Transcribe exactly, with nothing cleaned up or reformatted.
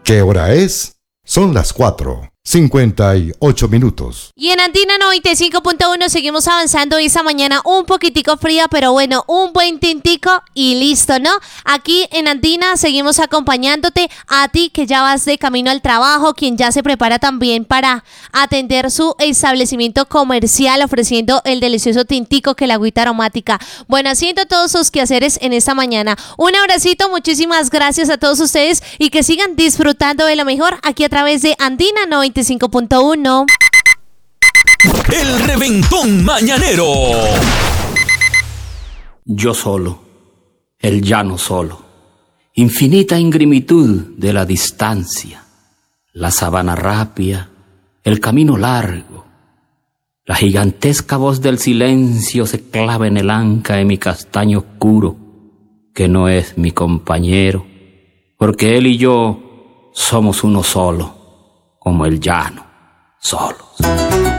¿Qué hora es? Son las cuatro, cincuenta y ocho minutos. Y en Andina noventa y cinco punto uno seguimos avanzando esta mañana un poquitico fría, pero bueno, un buen tintico y listo, ¿no? Aquí en Andina seguimos acompañándote a ti que ya vas de camino al trabajo, quien ya se prepara también para atender su establecimiento comercial ofreciendo el delicioso tintico que la agüita aromática. Bueno, haciendo todos sus quehaceres en esta mañana. Un abracito, muchísimas gracias a todos ustedes y que sigan disfrutando de lo mejor aquí a través de Andina noventa y cinco punto uno. El reventón mañanero. Yo solo, el llano solo, infinita ingrimitud de la distancia, la sabana rápida, el camino largo, la gigantesca voz del silencio se clava en el anca de mi castaño oscuro, que no es mi compañero, porque él y yo somos uno solo, como el llano, solos.